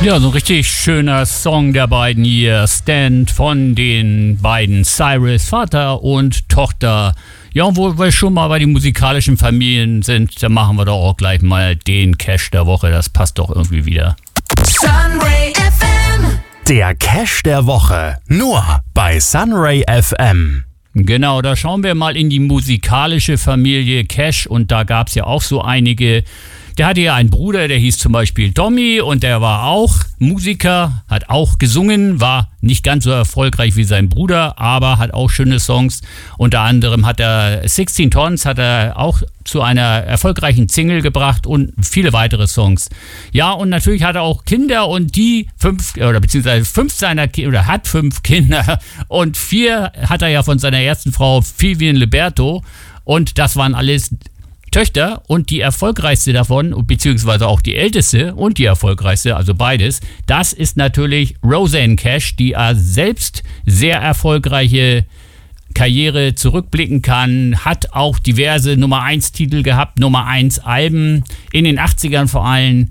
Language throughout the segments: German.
Ja, so ein richtig schöner Song der beiden hier. Stand von den beiden Cyrus, Vater und Tochter. Ja, und wo wir schon mal bei den musikalischen Familien sind, dann machen wir doch auch gleich mal den Cash der Woche. Das passt doch irgendwie wieder. Sunray FM. Der Cash der Woche. Nur bei Sunray FM. Genau, da schauen wir mal in die musikalische Familie Cash. Und da gab es ja auch so einige. Der hatte ja einen Bruder, der hieß zum Beispiel Tommy und der war auch Musiker, hat auch gesungen, war nicht ganz so erfolgreich wie sein Bruder, aber hat auch schöne Songs. Unter anderem hat er 16 Tons, hat er auch zu einer erfolgreichen Single gebracht und viele weitere Songs. Ja, und natürlich hat er auch Kinder und die 5 seiner Kinder, hat 5 Kinder und 4 hat er ja von seiner ersten Frau Vivian Liberto und das waren alles Töchter und die erfolgreichste davon, beziehungsweise auch die älteste und die erfolgreichste, also beides, das ist natürlich Rosanne Cash, die selbst sehr erfolgreiche Karriere zurückblicken kann, hat auch diverse Nummer 1 Titel gehabt, Nummer 1 Alben, in den 80ern vor allem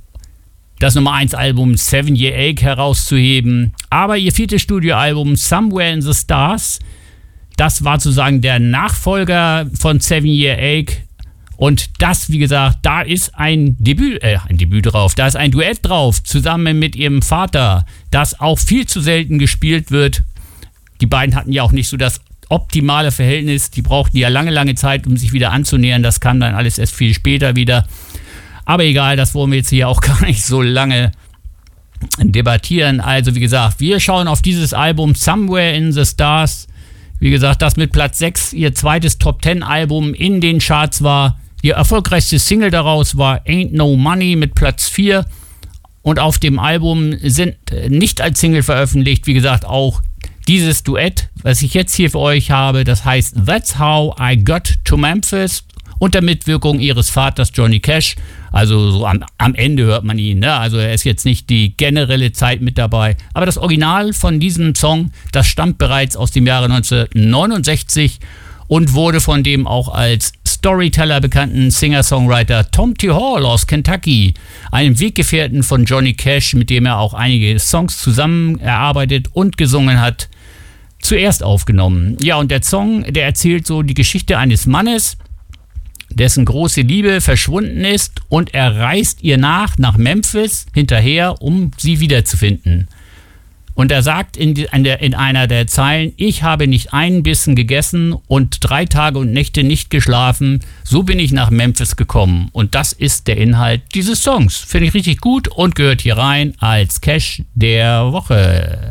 das Nummer 1 Album 7 Year Ache herauszuheben, aber ihr 4. Studioalbum Somewhere in the Stars, das war sozusagen der Nachfolger von 7 Year Ache. Und das, wie gesagt, da ist ein Debüt drauf, da ist ein Duett drauf, zusammen mit ihrem Vater, das auch viel zu selten gespielt wird. Die beiden hatten ja auch nicht so das optimale Verhältnis, die brauchten ja lange, lange Zeit, um sich wieder anzunähern, das kam dann alles erst viel später wieder. Aber egal, das wollen wir jetzt hier auch gar nicht so lange debattieren. Also wie gesagt, wir schauen auf dieses Album Somewhere in the Stars. Wie gesagt, das mit Platz 6 ihr zweites Top-10-Album in den Charts war. Ihr erfolgreichste Single daraus war Ain't No Money mit Platz 4. Und auf dem Album sind nicht als Single veröffentlicht, wie gesagt, auch dieses Duett, was ich jetzt hier für euch habe. Das heißt That's How I Got to Memphis unter Mitwirkung ihres Vaters Johnny Cash. Also so am Ende hört man ihn, ne? Also er ist jetzt nicht die generelle Zeit mit dabei. Aber das Original von diesem Song, das stammt bereits aus dem Jahre 1969 und wurde von dem auch als Storyteller bekannten Singer-Songwriter Tom T. Hall aus Kentucky, einem Weggefährten von Johnny Cash, mit dem er auch einige Songs zusammen erarbeitet und gesungen hat, zuerst aufgenommen. Ja, und der Song, der erzählt so die Geschichte eines Mannes, dessen große Liebe verschwunden ist und er reist ihr nach Memphis hinterher, um sie wiederzufinden. Und er sagt in einer der Zeilen, ich habe nicht einen Bissen gegessen und 3 Tage und Nächte nicht geschlafen, so bin ich nach Memphis gekommen. Und das ist der Inhalt dieses Songs. Finde ich richtig gut und gehört hier rein als Cash der Woche.